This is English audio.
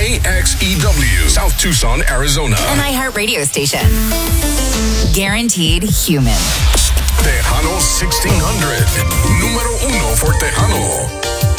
KXEW, South Tucson, Arizona. An iHeart radio station. Guaranteed human. Tejano 1600.